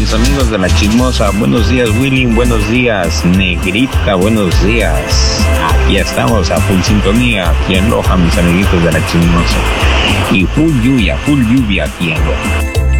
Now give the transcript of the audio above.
mis amigos de la chismosa. Buenos días, Willy. Buenos días, Negrita. Buenos días. Aquí estamos a full sintonía, aquí en Loja, mis amiguitos de la chismosa. Y full lluvia aquí en Loja.